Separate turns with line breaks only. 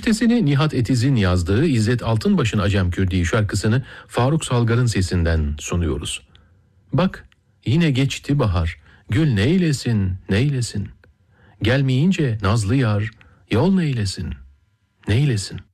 Bestesini Nihat Etiz'in yazdığı İzzet Altınbaş'ın Acem Kürdi şarkısını Faruk Salgar'ın sesinden sunuyoruz. Bak yine geçti bahar, gül neylesin neylesin. Gelmeyince nazlı yar, yol neylesin neylesin.